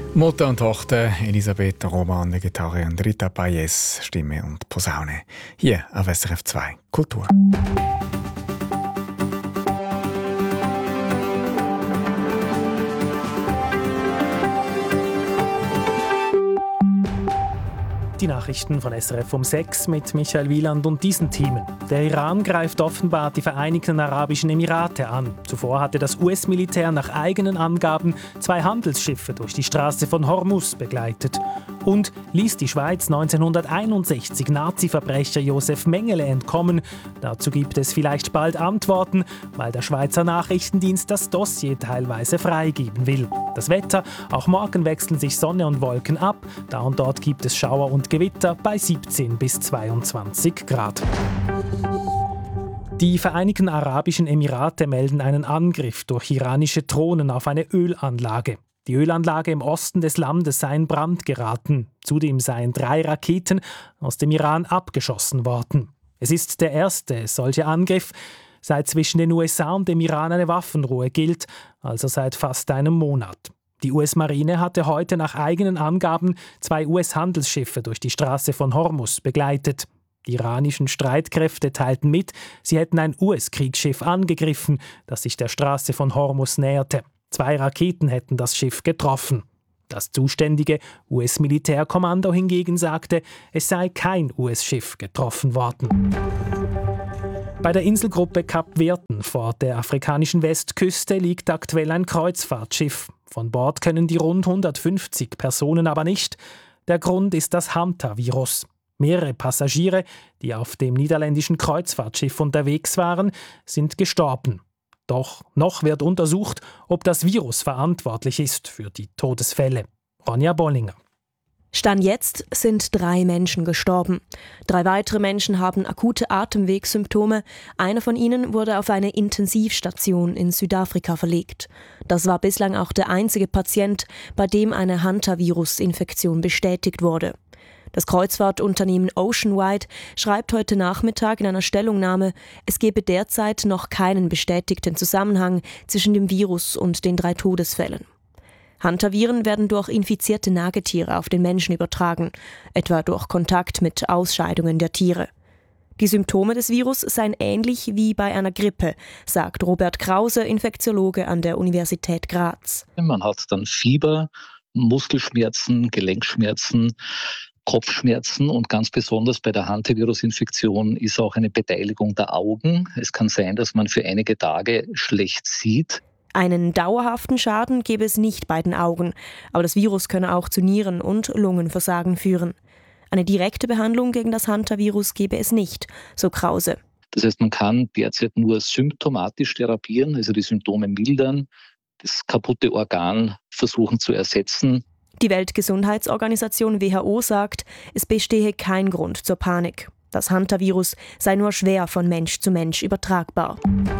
Mutter und Tochter, Elisabeth Roman, Gitarre und Rita Payes, Stimme und Posaune. Hier auf SRF 2 Kultur. Die Nachrichten von SRF um 6 mit Michael Wieland und diesen Themen. Der Iran greift offenbar die Vereinigten Arabischen Emirate an. Zuvor hatte das US-Militär nach eigenen Angaben 2 Handelsschiffe durch die Straße von Hormuz begleitet. Und ließ die Schweiz 1961 Nazi-Verbrecher Josef Mengele entkommen. Dazu gibt es vielleicht bald Antworten, weil der Schweizer Nachrichtendienst das Dossier teilweise freigeben will. Das Wetter, auch morgen wechseln sich Sonne und Wolken ab. Da und dort gibt es Schauer und Gewitter bei 17 bis 22 Grad. Die Vereinigten Arabischen Emirate melden einen Angriff durch iranische Drohnen auf eine Ölanlage. Die Ölanlage im Osten des Landes sei in Brand geraten. Zudem seien 3 Raketen aus dem Iran abgeschossen worden. Es ist der erste solche Angriff, seit zwischen den USA und dem Iran eine Waffenruhe gilt, also seit fast einem Monat. Die US-Marine hatte heute nach eigenen Angaben 2 US-Handelsschiffe durch die Straße von Hormuz begleitet. Die iranischen Streitkräfte teilten mit, sie hätten ein US-Kriegsschiff angegriffen, das sich der Straße von Hormuz näherte. 2 Raketen hätten das Schiff getroffen. Das zuständige US-Militärkommando hingegen sagte, es sei kein US-Schiff getroffen worden. Bei der Inselgruppe Kap Verden vor der afrikanischen Westküste liegt aktuell ein Kreuzfahrtschiff. Von Bord können die rund 150 Personen aber nicht. Der Grund ist das Hantavirus. Mehrere Passagiere, die auf dem niederländischen Kreuzfahrtschiff unterwegs waren, sind gestorben. Doch noch wird untersucht, ob das Virus verantwortlich ist für die Todesfälle. Ronja Bollinger. Stand jetzt sind 3 Menschen gestorben. 3 weitere Menschen haben akute Atemwegssymptome. Einer von ihnen wurde auf eine Intensivstation in Südafrika verlegt. Das war bislang auch der einzige Patient, bei dem eine Hantavirus-Infektion bestätigt wurde. Das Kreuzfahrtunternehmen Oceanwide schreibt heute Nachmittag in einer Stellungnahme, es gebe derzeit noch keinen bestätigten Zusammenhang zwischen dem Virus und den 3 Todesfällen. Hantaviren werden durch infizierte Nagetiere auf den Menschen übertragen, etwa durch Kontakt mit Ausscheidungen der Tiere. Die Symptome des Virus seien ähnlich wie bei einer Grippe, sagt Robert Krause, Infektiologe an der Universität Graz. Man hat dann Fieber, Muskelschmerzen, Gelenkschmerzen, Kopfschmerzen und ganz besonders bei der Hantavirus-Infektion ist auch eine Beteiligung der Augen. Es kann sein, dass man für einige Tage schlecht sieht. Einen dauerhaften Schaden gebe es nicht bei den Augen, aber das Virus könne auch zu Nieren- und Lungenversagen führen. Eine direkte Behandlung gegen das Hantavirus gebe es nicht, so Krause. Das heißt, man kann derzeit nur symptomatisch therapieren, also die Symptome mildern, das kaputte Organ versuchen zu ersetzen. Die Weltgesundheitsorganisation WHO sagt, es bestehe kein Grund zur Panik. Das Hantavirus sei nur schwer von Mensch zu Mensch übertragbar.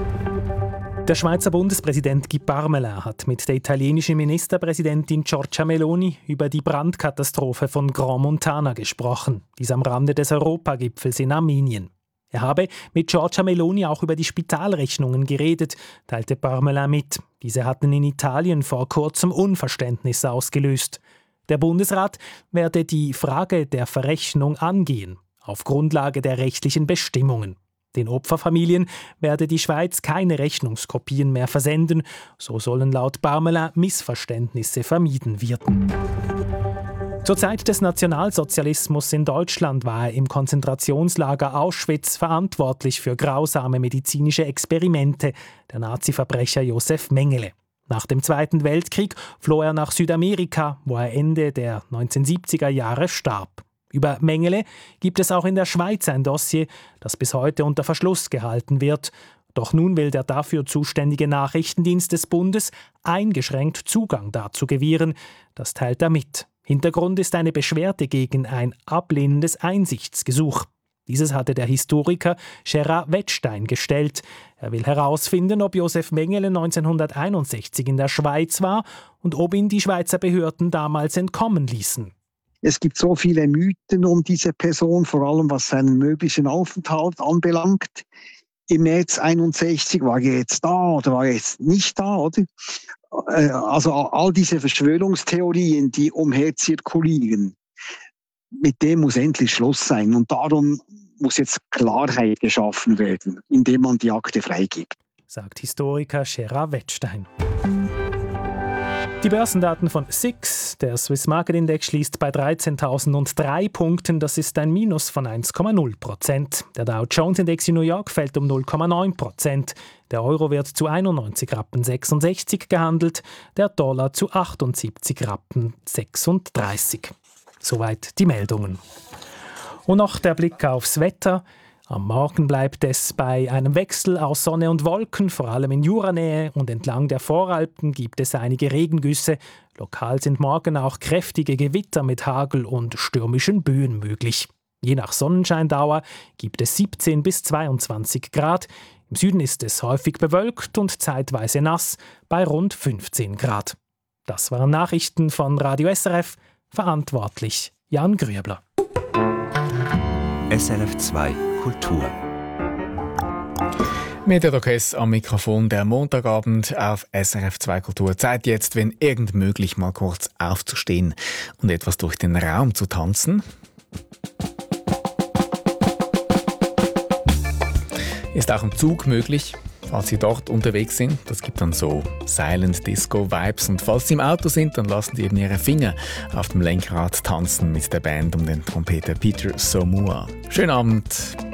Der Schweizer Bundespräsident Guy Parmelin hat mit der italienischen Ministerpräsidentin Giorgia Meloni über die Brandkatastrophe von Grand Montana gesprochen, dies am Rande des Europagipfels in Armenien. Er habe mit Giorgia Meloni auch über die Spitalrechnungen geredet, teilte Parmelin mit. Diese hatten in Italien vor kurzem Unverständnis ausgelöst. Der Bundesrat werde die Frage der Verrechnung angehen, auf Grundlage der rechtlichen Bestimmungen. Den Opferfamilien werde die Schweiz keine Rechnungskopien mehr versenden, so sollen laut Parmelin Missverständnisse vermieden werden. Zur Zeit des Nationalsozialismus in Deutschland war er im Konzentrationslager Auschwitz verantwortlich für grausame medizinische Experimente der Nazi-Verbrecher Josef Mengele. Nach dem Zweiten Weltkrieg floh er nach Südamerika, wo er Ende der 1970er Jahre starb. Über Mengele gibt es auch in der Schweiz ein Dossier, das bis heute unter Verschluss gehalten wird. Doch nun will der dafür zuständige Nachrichtendienst des Bundes eingeschränkt Zugang dazu gewähren. Das teilt er mit. Hintergrund ist eine Beschwerde gegen ein ablehnendes Einsichtsgesuch. Dieses hatte der Historiker Gerard Wettstein gestellt. Er will herausfinden, ob Josef Mengele 1961 in der Schweiz war und ob ihn die Schweizer Behörden damals entkommen ließen. Es gibt so viele Mythen um diese Person, vor allem was seinen möglichen Aufenthalt anbelangt. im März 61, war er jetzt da oder war er jetzt nicht da, oder? Also all diese Verschwörungstheorien, die umherzirkulieren, mit dem muss endlich Schluss sein. Und darum muss jetzt Klarheit geschaffen werden, indem man die Akte freigibt. Sagt Historiker Gerard Wettstein. Die Börsendaten von SIX, der Swiss Market Index, schließt bei 13.003 Punkten. Das ist ein Minus von 1,0%. Der Dow Jones Index in New York fällt um 0,9%. Der Euro wird zu 91,66 Rappen gehandelt, der Dollar zu 78,36 Rappen. Soweit die Meldungen. Und noch der Blick aufs Wetter. Am Morgen bleibt es bei einem Wechsel aus Sonne und Wolken, vor allem in Juranähe und entlang der Voralpen gibt es einige Regengüsse. Lokal sind morgen auch kräftige Gewitter mit Hagel und stürmischen Böen möglich. Je nach Sonnenscheindauer gibt es 17 bis 22 Grad. Im Süden ist es häufig bewölkt und zeitweise nass bei rund 15 Grad. Das waren Nachrichten von Radio SRF, verantwortlich Jan Grüebler. SRF 2 Kultur. Mediadokes am Mikrofon, der Montagabend auf SRF 2 Kultur. Zeit jetzt, wenn irgend möglich, mal kurz aufzustehen und etwas durch den Raum zu tanzen. Ist auch im Zug möglich, falls Sie dort unterwegs sind. Das gibt dann so Silent Disco Vibes. Und falls Sie im Auto sind, dann lassen Sie eben Ihre Finger auf dem Lenkrad tanzen mit der Band um den Trompeter Peter Saumur. Schönen Abend.